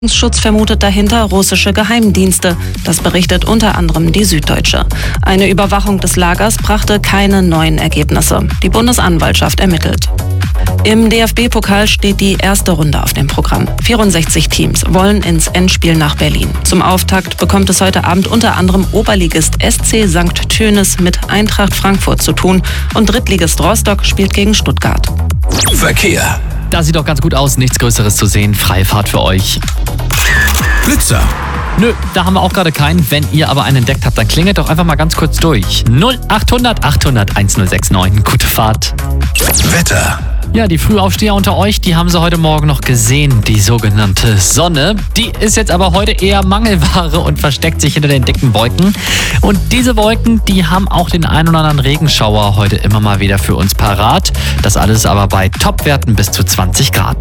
Schutz vermutet dahinter russische Geheimdienste. Das berichtet unter anderem die Süddeutsche. Eine Überwachung des Lagers brachte keine neuen Ergebnisse. Die Bundesanwaltschaft ermittelt. Im DFB-Pokal steht die erste Runde auf dem Programm. 64 Teams wollen ins Endspiel nach Berlin. Zum Auftakt bekommt es heute Abend unter anderem Oberligist SC St. Tönis mit Eintracht Frankfurt zu tun und Drittligist Rostock spielt gegen Stuttgart. Verkehr. Das sieht doch ganz gut aus, nichts Größeres zu sehen. Freifahrt für euch. Blitzer. Nö, da haben wir auch gerade keinen. Wenn ihr aber einen entdeckt habt, dann klingelt doch einfach mal ganz kurz durch. 0800 800 1069. Gute Fahrt. Wetter. Ja, die Frühaufsteher unter euch, die haben sie heute Morgen noch gesehen, die sogenannte Sonne. Die ist jetzt aber heute eher Mangelware und versteckt sich hinter den dicken Wolken. Und diese Wolken, die haben auch den ein oder anderen Regenschauer heute immer mal wieder für uns parat. Das alles aber bei Topwerten bis zu 20 Grad.